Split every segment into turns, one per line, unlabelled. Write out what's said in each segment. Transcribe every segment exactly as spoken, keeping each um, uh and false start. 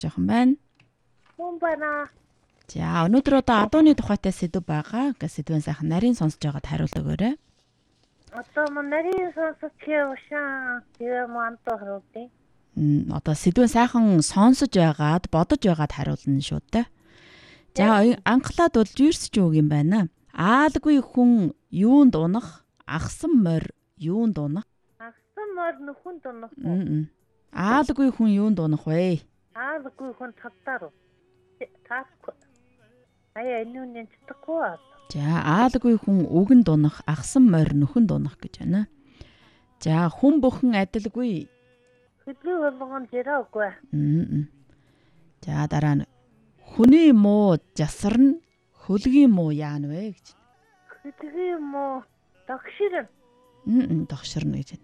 Жохон байна.
Хүн байна.
За өнөөдөр одоо адууны тухайтай сэдв байгаа. Ингээд сэдвэн сайхан нарийн сонсож байгаад хариулт өгөөрэй.
Одоо мөн нарийн сонсож явшаа. Тэгээ мантаа харуулъя.
М одоо сэдвэн сайхан сонсож байгаад бодож байгаад хариулна шүү дээ. За анхлаад бол жирс ч үг юм байна. Аалгүй хүн юунд унах, ахсан морь юунд унах?
Ахсан морь нөхөнд унах.
Аалгүй хүн юунд унах вэ?
Аалгүй хүн тавтаар. Таахгүй. Аяа энүүний чадахгүй.
За аалгүй хүн үгэнд унах, ахсан морь нөхөнд унах гэж байна. За хүн бүхэн адилгүй.
Хөдөө болгонд яраагүй.
Мм. За дараа нь хүний муу жасарна, хөлгийн муу яана вэ гэж.
Хөдгийн муу догширн.
Мм догширна гэж.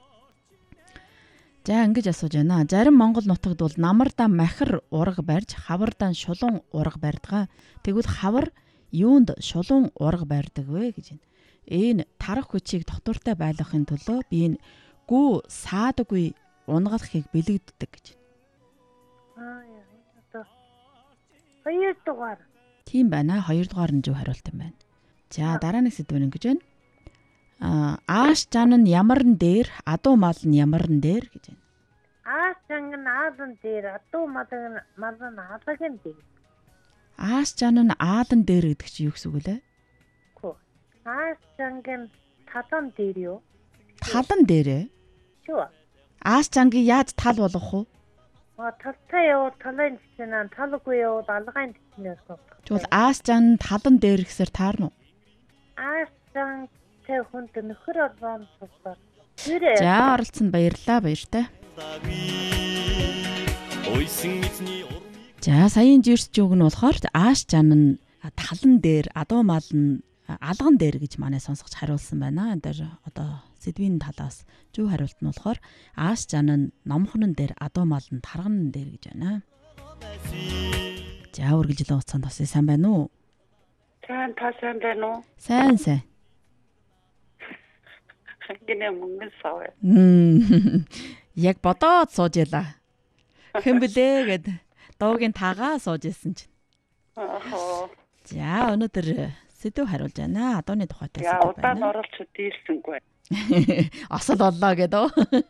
За ингэж асууж байна. Зарим Монгол нутагт бол намарда махир ураг барьж, хавардан шулуун ураг барьдаг. Тэгвэл хавар юунд шулуун ураг барьдаг вэ гэж байна. Энэ тарах хүчийг дотоортой байлгахын төлөө би энэ гүү саадаггүй унгалахыг бэлэгддэг гэж.
Аа яа. Одоо хоёр дугаар.
Тийм байна. Хоёр дугаар нь зөв хариулт юм байна. За дараа нэг сэдв нь ингэж байна. Аа ааш жан нь ямарн дээр, адуу мал нь ямарн дээр гэж байна.
Ааш жан нь аадан дээр, адуу мал нь мал нь аадан дээр.
Ааш жан нь аадан дээр гэдэг чи юу гэсэн үг вэ?
Хөө. Ааш жан нь талан дээр юу?
Талан дээрээ?
Шүү.
Ааш жангийн яаж тал болгох вэ?
А талтай яв талын чинь талгүй яв алгайн чинь суу.
Тэгвэл ааш жан талан дээр гэсээр таарна уу?
Ааш жан тэ хүнд нөхөр орон суусан.
За оролцсонд баярлалаа, баяртай. За саяын жирс жүг нь болохоор ааш жан нь талан дээр, адуу мал нь алган дээр гэж манай сонсогч хариулсан байна. Энд дээр одоо сэдвийн талаас зөв хариулт нь болохоор ааш жан нь номхонон дээр, адуу мал нь тарганан дээр гэж байна. За үргэлжлэн уцаанд тасаа сайн байна уу?
Сайн та сайн байна уу?
Сайн сайн.
Гинэ мөнгө савэ.
Мм. Яг бодоод сууж ялаа. Хэн блэ гэд дуугийн тагаа сууж исэн чинь.
Аа.
За өнөөдөр сэдв хариулж байна. Адууны тухайтай
сэдв
байна.
Яа удаан оролцоо дийлсэнгүй.
Осол боллоо гэдөө.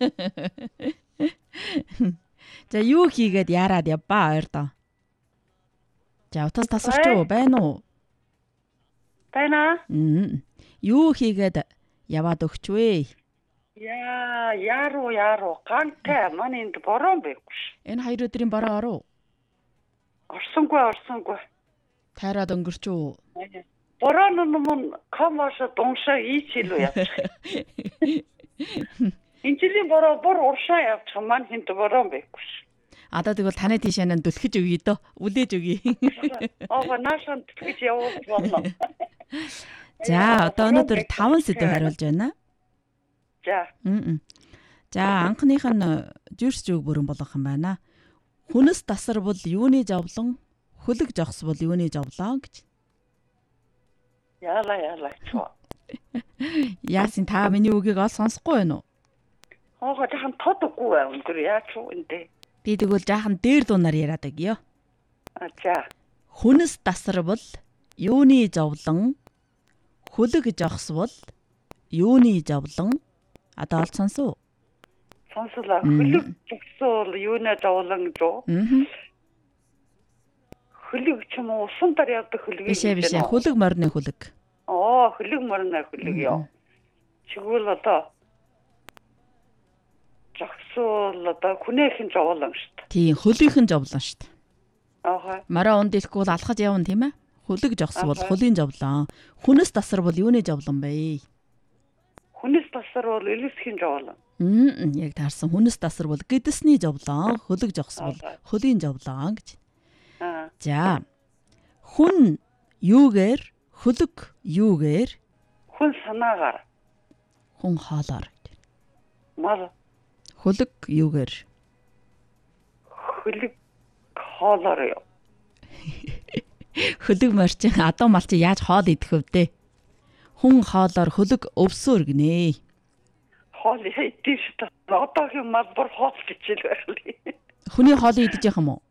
За юу хийгээд яарад явбаа ойрдоо. За утас тасарч уу байна уу?
Байна.
Мм. Юу хийгээд яваад өгч вэ?
Яа, яруу яруу гантай манай энд бороо байхгүй.
Энэ хоёр өдрийн бороо оров.
Орсонгүй орсонгүй.
Тайраад өнгөрч үү?
Бороо нь комош дуншаа ийчилүү явчих. Энэ жилийн бороо бүр уршаа явчих маань хинт бороо байхгүй.
Одоо тэгвэл таны тийшээ нэн дүлхэж өгье дөө. Үлээж өгье.
Аа наашаа түлхэж явах болно.
За одоо өнөөдөр таван сэдв хариулж байна.
За.
Мм. За анхных нь жирс жүг бүрэн болгох юм байна. Хүнс тасар бол юуны жавлан, хөлөг жогс бол юуны жавлан гэж.
Яла яла чоо.
Яасын та миний үгийг ол сонсохгүй байна уу?
Аа жахан тодгүй байна өндөр яач юу энэ.
Би тэгвэл жаахан дээр дунаар яриад өгье.
А за.
Хүнс тасар бол юуны жавлан, хөлөг жогс бол юуны жавлан? Одоо олд сонсоо.
Сонслоо. Хөлөг жогсол юуны жавлан жоо.
Аа.
Хөлөг ч юм уу усан дар явдаг хөлөг.
Бишээ бишээ хөлөг морны хөлөг.
Оо хөлөг морны хөлөг ёо. Чигвэл одоо жогсол одоо хүнийхэн жавлан шүү дээ.
Тийм хөлийнхэн жавлан шүү дээ.
Аа.
Мараа унд дэлэхгүй алхаж явна тийм ээ. Хөлөг жогс бол хөлийн жавлан. Хүнс тасар бол юуны жавлан бэ?
Хүнс тасар бол элэсхийн жавлан.
Мм яг таарсан. Хүнс тасар бол гэдэсний жавлан, хөлөг жогс бол хөлийн жавлан гэж.
Аа.
За. Хүн юугээр, хөлөг юугээр?
Хүн санаагаар.
Хүн хоолоор.
Мал.
Хөлөг юугээр?
Хөлөг хоолоор юу?
Хөлөг морчин адуу мал чи яаж хоол идэх вэ? Хүн хоолоор хөлөг өвсөөр гинэ.
Хоол идэх шүү дээ. Одоогийн мал бүр хоол гэж л байх л.
Хүний хоолыг идэж яах юм уу?